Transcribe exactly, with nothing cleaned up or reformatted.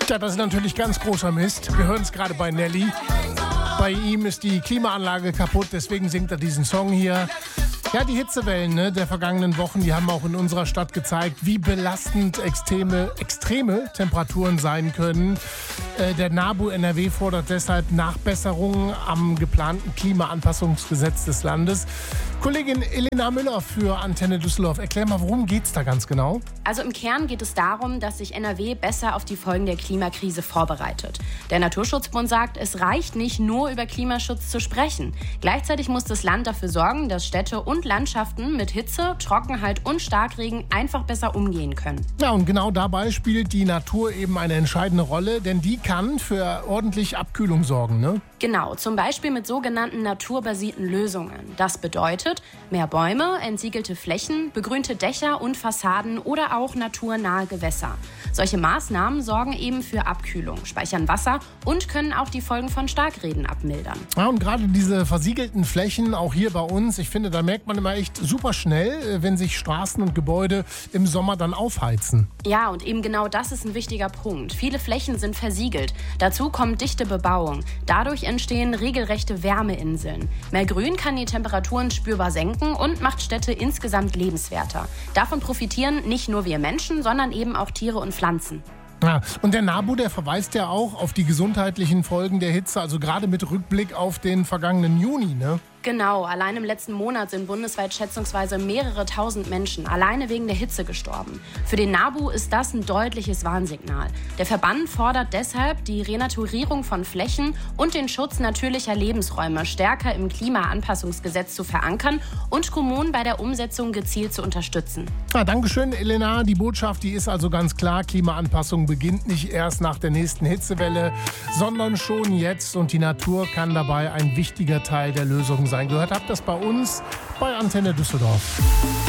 Ja, das ist natürlich ganz großer Mist. Wir hören es gerade bei Nelly. Bei ihm ist die Klimaanlage kaputt, deswegen singt er diesen Song hier. Ja, die Hitzewellen ne, der vergangenen Wochen, die haben auch in unserer Stadt gezeigt, wie belastend extreme, extreme Temperaturen sein können. Äh, der NABU N R W fordert deshalb Nachbesserungen am geplanten Klimaanpassungsgesetz des Landes. Kollegin Elena Müller für Antenne Düsseldorf, erklär mal, worum geht's da ganz genau? Also im Kern geht es darum, dass sich N R W besser auf die Folgen der Klimakrise vorbereitet. Der Naturschutzbund sagt, es reicht nicht, nur über Klimaschutz zu sprechen. Gleichzeitig muss das Land dafür sorgen, dass Städte und Landschaften mit Hitze, Trockenheit und Starkregen einfach besser umgehen können. Ja, und genau dabei spielt die Natur eben eine entscheidende Rolle, denn die kann für ordentlich Abkühlung sorgen, ne? Genau, zum Beispiel mit sogenannten naturbasierten Lösungen. Das bedeutet mehr Bäume, entsiegelte Flächen, begrünte Dächer und Fassaden oder auch naturnahe Gewässer. Solche Maßnahmen sorgen eben für Abkühlung, speichern Wasser und können auch die Folgen von Starkregen abmildern. Ja, und gerade diese versiegelten Flächen, auch hier bei uns, ich finde, da merkt man immer echt super schnell, wenn sich Straßen und Gebäude im Sommer dann aufheizen. Ja, und eben genau das ist ein wichtiger Punkt. Viele Flächen sind versiegelt. Dazu kommt dichte Bebauung. Dadurch entstehen regelrechte Wärmeinseln. Mehr Grün kann die Temperaturen spürbar senken und macht Städte insgesamt lebenswerter. Davon profitieren nicht nur wir Menschen, sondern eben auch Tiere und Pflanzen. Ja, und der NABU, der verweist ja auch auf die gesundheitlichen Folgen der Hitze, also gerade mit Rückblick auf den vergangenen Juni, ne? Genau, allein im letzten Monat sind bundesweit schätzungsweise mehrere tausend Menschen alleine wegen der Hitze gestorben. Für den NABU ist das ein deutliches Warnsignal. Der Verband fordert deshalb die Renaturierung von Flächen und den Schutz natürlicher Lebensräume stärker im Klimaanpassungsgesetz zu verankern und Kommunen bei der Umsetzung gezielt zu unterstützen. Ja, Dankeschön, Elena. Die Botschaft, die ist also ganz klar. Klimaanpassung beginnt nicht erst nach der nächsten Hitzewelle, sondern schon jetzt. Und die Natur kann dabei ein wichtiger Teil der Lösung sein. Gehört habt das bei uns bei Antenne Düsseldorf.